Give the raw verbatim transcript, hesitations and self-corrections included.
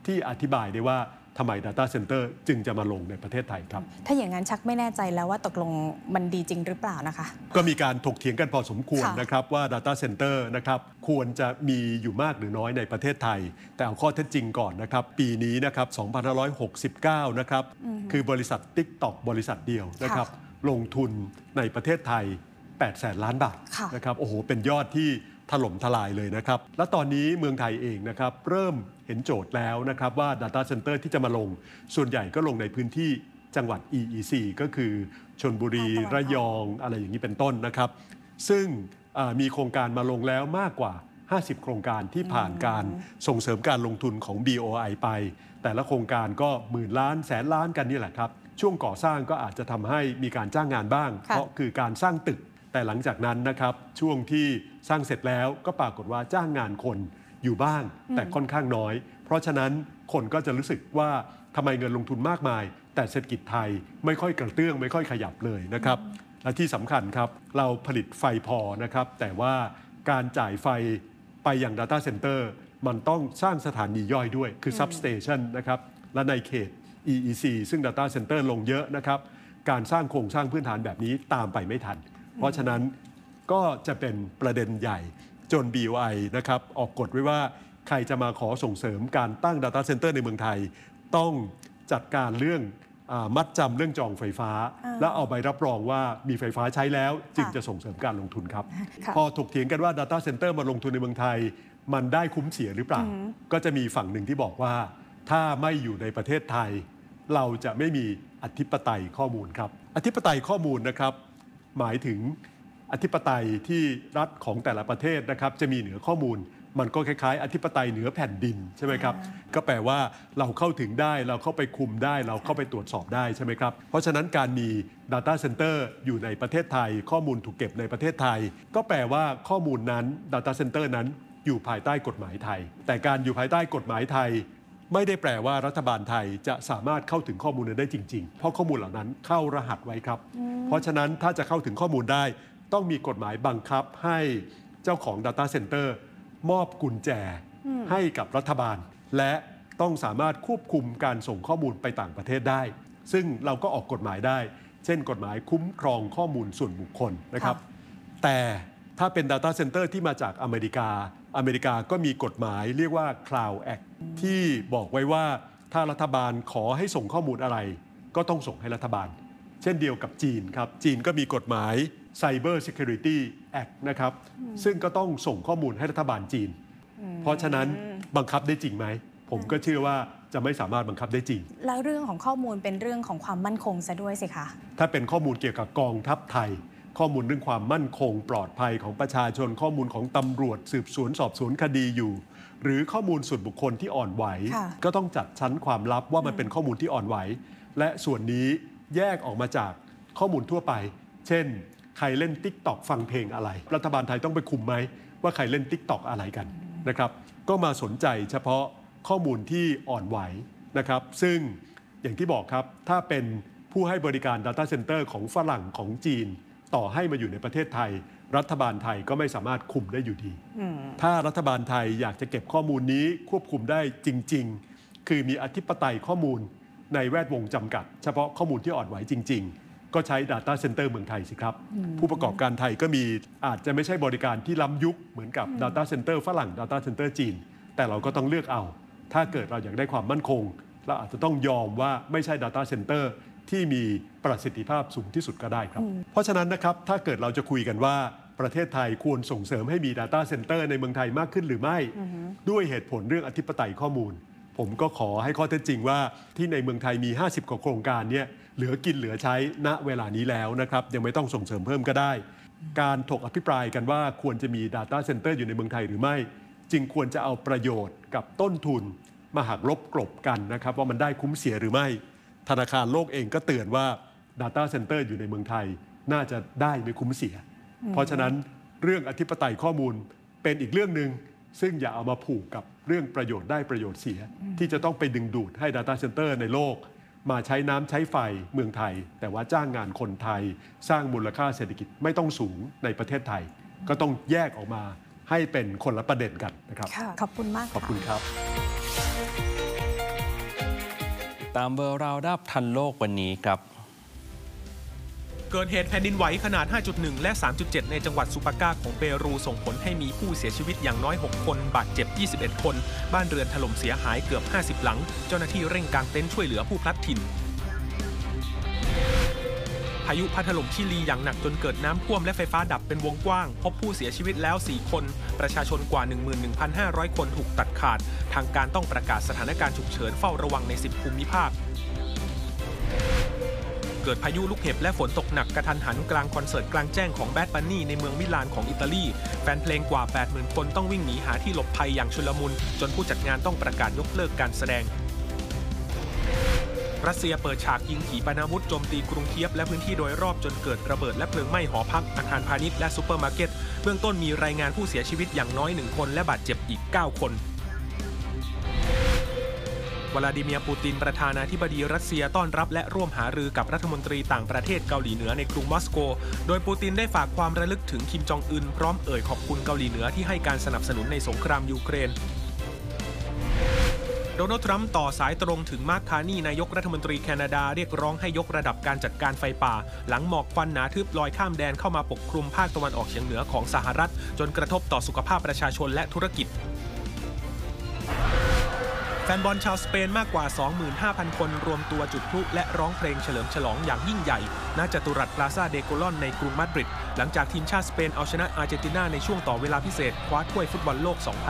ที่อธิบายได้ว่าทำไม Data Center จึงจะมาลงในประเทศไทยครับถ้าอย่างนั้นชักไม่แน่ใจแล้วว่าตกลงมันดีจริงหรือเปล่านะคะก็มีการถกเถียงกันพอสมควรนะครับว่า Data Center นะครับควรจะมีอยู่มากหรือน้อยในประเทศไทยแต่เอาข้อเท็จจริงก่อนนะครับปีนี้นะครับสองพันห้าร้อยหกสิบเก้านะครับคือบริษัท TikTok บริษัทเดียวนะครับลงทุนในประเทศไทยแปดแสนล้านบาทนะครับโอ้โหเป็นยอดที่ถล่มทลายเลยนะครับและตอนนี้เมืองไทยเองนะครับเริ่มเห็นโจทย์แล้วนะครับว่า Data Center ที่จะมาลงส่วนใหญ่ก็ลงในพื้นที่จังหวัด อี อี ซี ก็คือชลบุรีระยองอะไรอย่างนี้เป็นต้นนะครับซึ่งมีโครงการมาลงแล้วมากกว่าห้าสิบโครงการที่ผ่านการส่งเสริมการลงทุนของ บี โอ ไอ ไปแต่ละโครงการก็หมื่นล้านแสนล้านกันนี่แหละครับช่วงก่อสร้างก็อาจจะทำให้มีการจ้างงานบ้างเพราะคือการสร้างตึกแต่หลังจากนั้นนะครับช่วงที่สร้างเสร็จแล้วก็ปรากฏว่าจ้างงานคนอยู่บ้างแต่ค่อนข้างน้อยเพราะฉะนั้นคนก็จะรู้สึกว่าทำไมเงินลงทุนมากมายแต่เศรษฐกิจไทยไม่ค่อยกระเตื้องไม่ค่อยขยับเลยนะครับและที่สำคัญครับเราผลิตไฟพอนะครับแต่ว่าการจ่ายไฟไปยัง Data Center มันต้องสร้างสถานีย่อยด้วยคือ Substation นะครับและในเขต อี อี ซี ซึ่ง Data Center ลงเยอะนะครับการสร้างโครงสร้างพื้นฐานแบบนี้ตามไปไม่ทันเพราะฉะนั้นก็จะเป็นประเด็นใหญ่จน บี โอ ไอ นะครับออกกฎไว้ว่าใครจะมาขอส่งเสริมการตั้ง Data Center ในเมืองไทยต้องจัดการเรื่องมัดจำเรื่องจองไฟฟ้าแล้วเอาใบรับรองว่ามีไฟฟ้าใช้แล้วจึงจะส่งเสริมการลงทุนครับพอถกเถียงกันว่า Data Center มาลงทุนในเมืองไทยมันได้คุ้มเสียหรือเปล่าก็จะมีฝั่งหนึ่งที่บอกว่าถ้าไม่อยู่ในประเทศไทยเราจะไม่มีอธิปไตยข้อมูลครับอธิปไตยข้อมูลนะครับหมายถึงอธิปไตยที่รัฐของแต่ละประเทศนะครับจะมีเหนือข้อมูลมันก็คล้ายๆอธิปไตยเหนือแผ่นดินใช่ไหมครับก็แปลว่าเราเข้าถึงได้เราเข้าไปคุมได้เราเข้าไปตรวจสอบได้ใช่ไหมครับเพราะฉะนั้นการมี Data Center อยู่ในประเทศไทยข้อมูลถูกเก็บในประเทศไทยก็แปลว่าข้อมูลนั้น Data Center นั้นอยู่ภายใต้กฎหมายไทยแต่การอยู่ภายใต้กฎหมายไทยไม่ได้แปลว่ารัฐบาลไทยจะสามารถเข้าถึงข้อมูลนั้นได้จริงๆเพราะข้อมูลเหล่านั้นเข้ารหัสไว้ครับเพราะฉะนั้นถ้าจะเข้าถึงข้อมูลได้ต้องมีกฎหมายบังคับให้เจ้าของ Data Center มอบกุญแจให้กับรัฐบาลและต้องสามารถควบคุมการส่งข้อมูลไปต่างประเทศได้ซึ่งเราก็ออกกฎหมายได้เช่นกฎหมายคุ้มครองข้อมูลส่วนบุคคลนะครับแต่ถ้าเป็น Data Center ที่มาจากอเมริกาอเมริกาก็มีกฎหมายเรียกว่า Cloud Act ที่บอกไว้ว่าถ้ารัฐบาลขอให้ส่งข้อมูลอะไรก็ต้องส่งให้รัฐบาลเช่นเดียวกับจีนครับจีนก็มีกฎหมาย Cyber Security Act นะครับซึ่งก็ต้องส่งข้อมูลให้รัฐบาลจีนเพราะฉะนั้นบังคับได้จริงไหมผมก็เชื่อว่าจะไม่สามารถบังคับได้จริงแล้วเรื่องของข้อมูลเป็นเรื่องของความมั่นคงซะด้วยสิคะถ้าเป็นข้อมูลเกี่ยวกับกองทัพไทยข้อมูลเรื่องความมั่นคงปลอดภัยของประชาชนข้อมูลของตำรวจสืบสวนสอบสวนคดีอยู่หรือข้อมูลส่วนบุคคลที่อ่อนไหวก็ต้องจัดชั้นความลับว่ามันเป็นข้อมูลที่อ่อนไหวและส่วนนี้แยกออกมาจากข้อมูลทั่วไปเช่นใครเล่น TikTok ฟังเพลงอะไรรัฐบาลไทยต้องไปคุมไหมว่าใครเล่น TikTok อะไรกันนะครับก็มาสนใจเฉพาะข้อมูลที่อ่อนไหวนะครับซึ่งอย่างที่บอกครับถ้าเป็นผู้ให้บริการ Data Center ของฝรั่งของจีนต่อให้มาอยู่ในประเทศไทยรัฐบาลไทยก็ไม่สามารถคุมได้อยู่ดีถ้ารัฐบาลไทยอยากจะเก็บข้อมูลนี้ควบคุมได้จริงๆคือมีอธิปไตยข้อมูลในแวดวงจำกัดเฉพาะข้อมูลที่อ่อนไหวจริงๆก็ใช้ Data Center เมืองไทยสิครับผู้ประกอบการไทยก็มีอาจจะไม่ใช่บริการที่ล้ำยุคเหมือนกับ Data Center ฝรั่ง Data Center จีนแต่เราก็ต้องเลือกเอาถ้าเกิดเราอยากได้ความมั่นคงเราอาจจะต้องยอมว่าไม่ใช่ Data Center ที่มีประสิทธิภาพสูงที่สุดก็ได้ครับเพราะฉะนั้นนะครับถ้าเกิดเราจะคุยกันว่าประเทศไทยควรส่งเสริมให้มี Data Center ในเมืองไทยมากขึ้นหรือไม่ด้วยเหตุผลเรื่องอธิปไตยข้อมูลผมก็ขอให้ข้อเท็จจริงว่าที่ในเมืองไทยมีห้าสิบกว่าโครงการเนี่ยเหลือกินเหลือใช้ณเวลานี้แล้วนะครับยังไม่ต้องส่งเสริมเพิ่มก็ได้การถกอภิปรายกันว่าควรจะมี Data Center อยู่ในเมืองไทยหรือไม่จึงควรจะเอาประโยชน์กับต้นทุนมาหักลบกลบกันนะครับว่ามันได้คุ้มเสียหรือไม่ธนาคารโลกเองก็เตือนว่า Data Center อยู่ในเมืองไทยน่าจะได้ไม่คุ้มเสียเพราะฉะนั้นเรื่องอธิปไตยข้อมูลเป็นอีกเรื่องนึงซึ่งอย่าเอามาผูกกับเรื่องประโยชน์ได้ประโยชน์เสียที่จะต้องไปดึงดูดให้ Data Center ในโลกมาใช้น้ำใช้ไฟเมืองไทยแต่ว่าจ้างงานคนไทยสร้างมูลค่าเศรษฐกิจไม่ต้องสูงในประเทศไทยก็ต้องแยกออกมาให้เป็นคนละประเด็นกันนะครับขอบคุณมากขอบคุณครับตามเบอร์ราวดับทันโลกวันนี้ครับเกิดเหตุแผ่นดินไหวขนาด ห้าจุดหนึ่ง และ สามจุดเจ็ด ในจังหวัดซูปากาของเปรูส่งผลให้มีผู้เสียชีวิตอย่างน้อย หก คน บาดเจ็บ ยี่สิบเอ็ด คน บ้านเรือนถล่มเสียหายเกือบ ห้าสิบ หลัง เจ้าหน้าที่เร่งกางเต็นท์ช่วยเหลือผู้พลัดถิ่น พายุพัดถล่มชิลีอย่างหนักจนเกิดน้ำท่วมและไฟฟ้าดับเป็นวงกว้าง พบผู้เสียชีวิตแล้ว สี่ คน ประชาชนกว่า หนึ่งหมื่นหนึ่งพันห้าร้อย คนถูกตัดขาด ทางการต้องประกาศสถานการณ์ฉุกเฉินเฝ้าระวังใน สิบ ภูมิภาคเกิดพายุลูกเห็บและฝนตกหนักกระทันหันกลางคอนเสิร์ตกลางแจ้งของแบดบันนี่ในเมืองมิลานของอิตาลีแฟนเพลงกว่า แปดหมื่น คนต้องวิ่งหนีหาที่หลบภัยอย่างชุลมุนจนผู้จัดงานต้องประกาศยกเลิกการแสดงรัสเซียเปิดฉากยิงขีปนาวุธโจมตีกรุงเคียฟและพื้นที่โดยรอบจนเกิดระเบิดและเพลิงไหม้หอพักอาคารพาณิชย์และซูเปอร์มาร์เก็ตเบื้องต้นมีรายงานผู้เสียชีวิตอย่างน้อยหนึ่งคนและบาดเจ็บอีกเก้าคนวลาดิเมียร์ปูตินประธานาธิบดีรัสเซียต้อนรับและร่วมหารือกับรัฐมนตรีต่างประเทศเกาหลีเหนือในกรุงมอสโกโดยปูตินได้ฝากความระลึกถึงคิมจองอึนพร้อมเอ่ยขอบคุณเกาหลีเหนือที่ให้การสนับสนุนในสงครามยูเครนโดนัลด์ทรัมป์ต่อสายตรงถึงมาร์ค คาร์นีนายกรัฐมนตรีแคนาดาเรียกร้องให้ยกระดับการจัดการไฟป่าหลังหมอกควันหนาทึบลอยข้ามแดนเข้ามาปกคลุมภาคตะวันออกเฉียงเหนือของสหรัฐจนกระทบต่อสุขภาพประชาชนและธุรกิจแฟนบอลชาวสเปนมากกว่า สองหมื่นห้าพัน คนรวมตัวจุดพลุและร้องเพลงเฉลิมฉลองอย่างยิ่งใหญ่ณจัตุรัสพลาซาเดโกลอนในกรุงมาดริดหลังจากทีมชาติสเปนเอาชนะอาร์เจนตินาในช่วงต่อเวลาพิเศษคว้าถ้วยฟุตบอลโลก สองพัน